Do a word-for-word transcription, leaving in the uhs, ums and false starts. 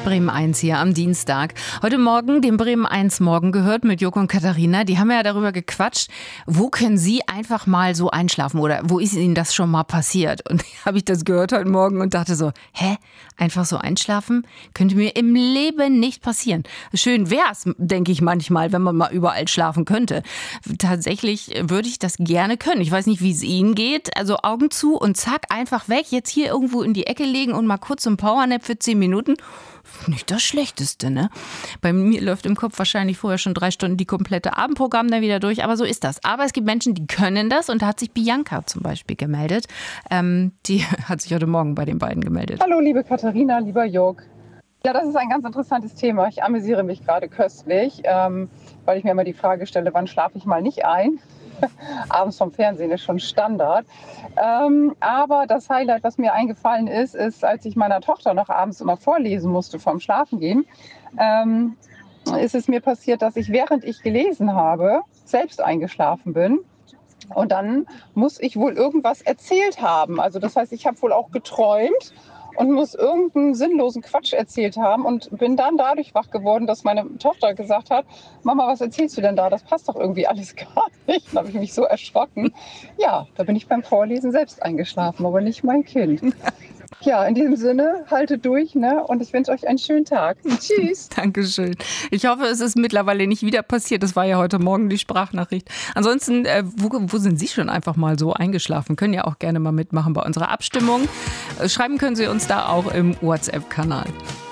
Bremen eins hier am Dienstag. Heute Morgen den Bremen eins Morgen gehört mit Joko und Katharina. Die haben ja darüber gequatscht, wo können Sie einfach mal so einschlafen oder wo ist Ihnen das schon mal passiert? Und habe ich das gehört heute Morgen und dachte so, hä? Einfach so einschlafen? Könnte mir im Leben nicht passieren. Schön wär's, denke ich manchmal, wenn man mal überall schlafen könnte. Tatsächlich würde ich das gerne können. Ich weiß nicht, wie es Ihnen geht. Also Augen zu und zack, einfach weg. Jetzt hier irgendwo in die Ecke legen und mal kurz so ein Powernap für zehn Minuten. Nicht das Schlechteste, ne? Bei mir läuft im Kopf wahrscheinlich vorher schon drei Stunden die komplette Abendprogramm dann wieder durch, aber so ist das. Aber es gibt Menschen, die können das und da hat sich Bianca zum Beispiel gemeldet. Ähm, die hat sich heute Morgen bei den beiden gemeldet. Hallo liebe Katharina, lieber Jörg. Ja, das ist ein ganz interessantes Thema. Ich amüsiere mich gerade köstlich, ähm, weil ich mir immer die Frage stelle, wann schlafe ich mal nicht ein? Abends vom Fernsehen ist schon Standard. Ähm, aber das Highlight, was mir eingefallen ist, ist, als ich meiner Tochter noch abends immer vorlesen musste vorm Schlafengehen, ähm, ist es mir passiert, dass ich, während ich gelesen habe, selbst eingeschlafen bin. Und dann muss ich wohl irgendwas erzählt haben. Also das heißt, ich habe wohl auch geträumt und muss irgendeinen sinnlosen Quatsch erzählt haben und bin dann dadurch wach geworden, dass meine Tochter gesagt hat, Mama, was erzählst du denn da? Das passt doch irgendwie alles gar nicht. Dann habe ich mich so erschrocken. Ja, da bin ich beim Vorlesen selbst eingeschlafen, aber nicht mein Kind. Ja, in diesem Sinne, haltet durch, ne? Und ich wünsche euch einen schönen Tag. Tschüss. Dankeschön. Ich hoffe, es ist mittlerweile nicht wieder passiert. Das war ja heute Morgen die Sprachnachricht. Ansonsten, äh, wo, wo sind Sie schon einfach mal so eingeschlafen? Können ja auch gerne mal mitmachen bei unserer Abstimmung. Schreiben können Sie uns da auch im WhatsApp-Kanal.